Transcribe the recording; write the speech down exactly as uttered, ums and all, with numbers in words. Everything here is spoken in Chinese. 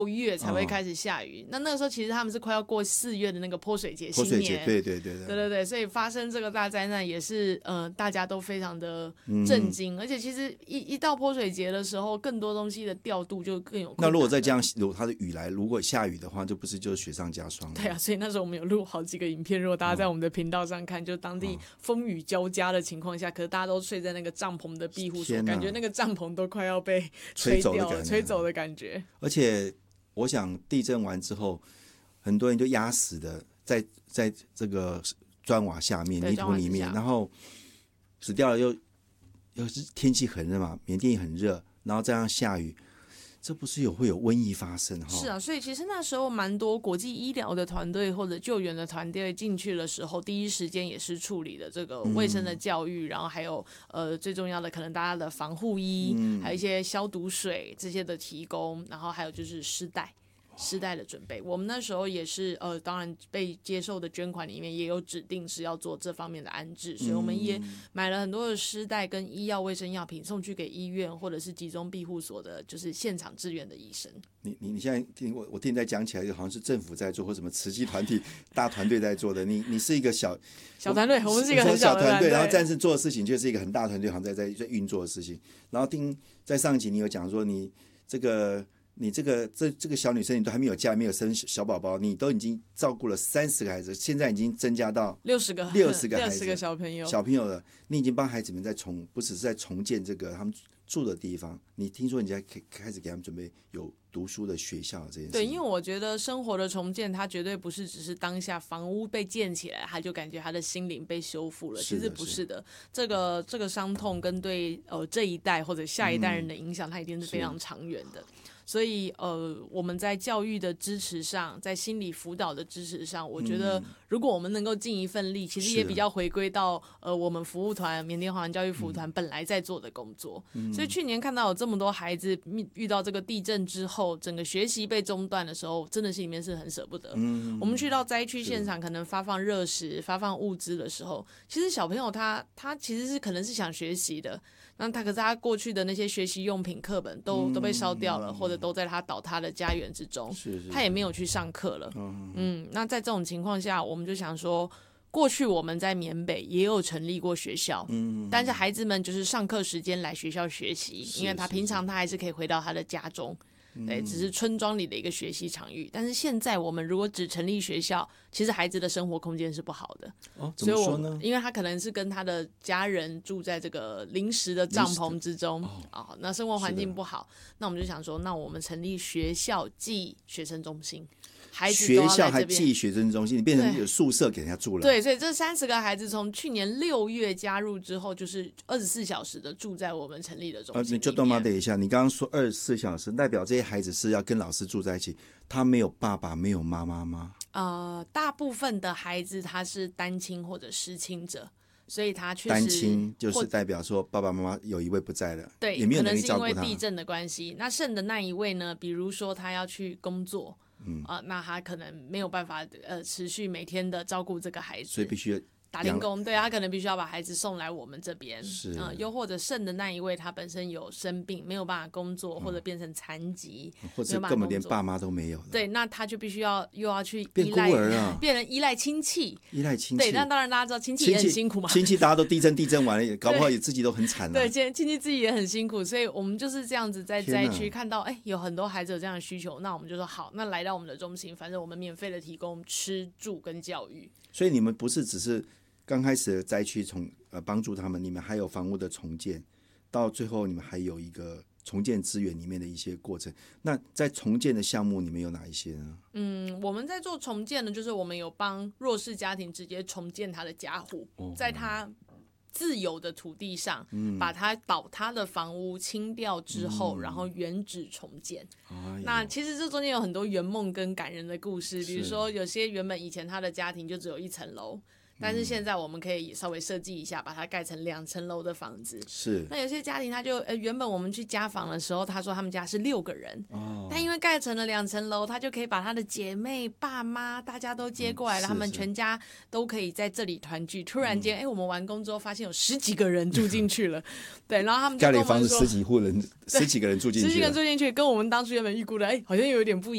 月才会开始下雨、哦、那那个时候其实他们是快要过四月的那个泼水节新年， 泼水节，对对对对对对对，所以发生这个大灾难也是呃大家都非常的震惊、嗯、而且其实一一到泼水节的时候，更多东西的调度就更有困难。 那如果再这样，如果它的雨来，如果下雨的话，就不是就是雪上加霜了。 对啊，所以那时候我们有录好几个影片，如果大家在我们的频道上看、哦、就当地风雨交加的情况下、哦、可是大家都睡在那个帐篷的庇护所，感觉那个帐篷都快要被吹掉了，吹走的感觉。 而且我想地震完之后，很多人就压死的在在这个砖瓦下面、泥土里面，然后死掉了又又是天气很热嘛，缅甸也很热，然后这样下雨，这不是有会有瘟疫发生哈？ 是啊，所以其实那时候蛮多国际医疗的团队或者救援的团队进去的时候，第一时间也是处理的这个卫生的教育，嗯、然后还有呃最重要的可能大家的防护衣，嗯、还有一些消毒水这些的提供，然后还有就是湿袋。湿袋的准备，我们那时候也是呃，当然被接受的捐款里面也有指定是要做这方面的安置，所以我们也买了很多的湿袋跟医药卫生药品送去给医院或者是集中庇护所的，就是现场支援的医生。 你你你现在听我我听你在讲起来，好像是政府在做或什么慈济团体大团队在做的。你你是一个小小团队，我们是一个很小的团队， 然后但是做的事情就是一个很大团队，好像在在在运作的事情。然后听在上一集你有讲说你这个。你这个这这个小女生，你都还没有嫁，没有生小宝宝，你都已经照顾了三十个孩子，现在已经增加到六十个六十个孩子， 六十个小朋友小朋友了。你已经帮孩子们在重，不只是在重建这个他们住的地方，你听说你在开始给他们准备有读书的学校这件事。 对，因为我觉得生活的重建，它绝对不是只是当下房屋被建起来，他就感觉他的心灵被修复了，其实不是的。这个这个伤痛跟对呃这一代或者下一代人的影响，它一定是非常长远的。所以呃，我们在教育的支持上，在心理辅导的支持上，我觉得如果我们能够尽一份力，其实也比较回归到呃我们服务团缅甸华人教育服务团本来在做的工作。嗯、所以去年看到有这么多孩子遇到这个地震之后，整个学习被中断的时候，真的心里面是很舍不得。嗯、我们去到灾区现场，可能发放热食、发放物资的时候，其实小朋友他他其实是可能是想学习的。那他可是他过去的那些学习用品课本都、嗯、都被烧掉了，或者都在他倒塌的家园之中， 是是是他也没有去上课了。嗯, 嗯，那在这种情况下，我们就想说，过去我们在缅北也有成立过学校，嗯，但是孩子们就是上课时间来学校学习，因为他平常他还是可以回到他的家中。对，只是村庄里的一个学习场域，但是现在我们如果只成立学校，其实孩子的生活空间是不好的。 哦，怎么说呢？ 所以我因为他可能是跟他的家人住在这个临时的帐篷之中，哦哦，那生活环境不好，那我们就想说，那我们成立学校暨学生中心。孩子学校还寄学生中心，你变成有宿舍给人家住了。 对，所以这三十个孩子从去年六月加入之后，就是二十四小时的住在我们成立的中心里面。呃、你就多等一下，你刚刚说二十四小时，代表这些孩子是要跟老师住在一起，他没有爸爸，没有妈妈吗？ 呃，大部分的孩子他是单亲或者失亲者。所以他确实单亲就是代表说爸爸妈妈有一位不在了， 对， 也没有能力照顾他。 可能是因为地震的关系。那剩的那一位呢？比如说他要去工作，嗯啊、呃，那他可能没有办法呃持续每天的照顾这个孩子， 所以必须打零工，对，他可能必须要把孩子送来我们这边， 是啊、呃，又或者剩的那一位他本身有生病，没有办法工作，嗯、或者变成残疾， 或者根本连爸妈都没有， 对，那他就必须要又要去变孤儿啊， 变成依赖亲戚， 依赖亲戚， 对，那当然大家知道亲戚也很辛苦嘛， 亲戚大家都地震地震完了，搞不好也自己都很惨了、啊， 对，亲戚自己也很辛苦，所以我们就是这样子在灾区看到，哎，有很多孩子有这样的需求，那我们就说好，那来到我们的中心，反正我们免费的提供吃住跟教育， 所以你们不是只是。刚开始的灾区从呃帮助他们，你们还有房屋的重建，到最后你们还有一个重建资源里面的一些过程。那在重建的项目，你们有哪一些呢？ 嗯，我们在做重建呢，就是我们有帮弱势家庭直接重建他的家户，哦、在他自有的土地上，嗯、把他倒塌的房屋清掉之后，嗯、然后原址重建。哎、那其实这中间有很多圆梦跟感人的故事，比如说有些原本以前他的家庭就只有一层楼。但是现在我们可以稍微设计一下，把它盖成两层楼的房子。 是。 那有些家庭他就呃原本我们去家访的时候，他说他们家是六个人，哦、但因为盖成了两层楼，他就可以把他的姐妹、爸妈大家都接过来了，嗯、他们全家都可以在这里团聚。突然间，哎、嗯，我们完工之后发现有十几个人住进去了，对，然后他们就跟我们说盖了房子十几户人，十几个人住进去了， 十几个人住进去，跟我们当初原本预估的，哎，好像有点不一